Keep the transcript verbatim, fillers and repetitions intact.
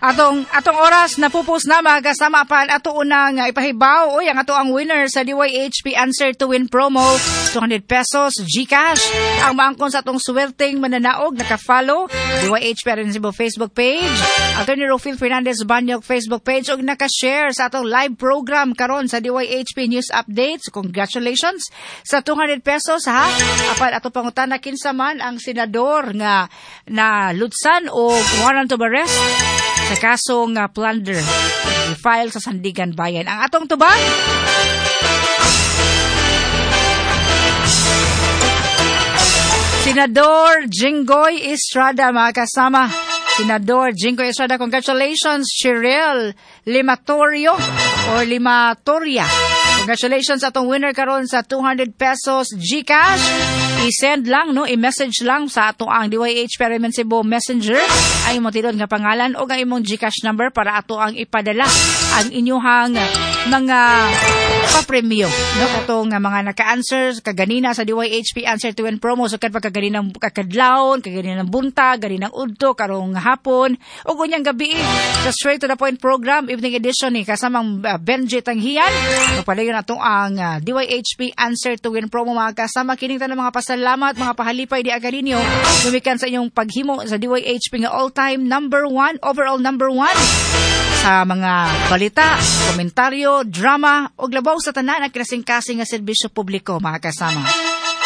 Atong atong oras napupos na mga kasama pan ato unang uh, ipahibaw oy ang ato ang winner sa D Y H P Answer to Win promo two hundred pesos GCash. Ang maangkon sa atong swerteng mananaog naka-follow D Y H P Arecibo Facebook page, Attorney Rofil Fernandez Banyog Facebook page ug naka-share sa atong live program karon sa D Y H P News Updates. Congratulations sa two hundred pesos ha. Apan ato pangutana kinsa man ang senador nga na lutsan o warrant of arrest sa kasong uh, plunder i-file sa Sandigan Bayan. Ang atong tubag Senador Jinggoy Estrada mga kasama. Senador Jinggoy Estrada, congratulations. Cheryl Limatorio or Limatoria, congratulations atong winner karon sa two hundred pesos GCash. I-send lang, no? I-message lang sa ato ang D Y H P Arecibo Messenger ang imong tilod nga pangalan o ang imong GCash number para ato ang ipadala ang inyuhang mga pa-premyo. No? Katong mga naka-answer kaganina sa D Y H P Answer to Win promo. So, kadpa kaganinang kakadlawon, kaganinang bunta, ganinang udto, karong hapon, o gunyang gabi. Sa Straight to the Point program, evening edition ni kasamang uh, Benji Tanghian. Napalayon na itong ang uh, D Y H P Answer to Win promo mga kasama. Kining tanong mga pasalamat, mga pahalipay di agalinyo. Lumikan sa inyong paghimo sa D Y H P nga all-time number one, overall number one sa mga balita, komentaryo, drama, o glabaw sa tanan at kasing-kasing nga serbisyo publiko mga kasama.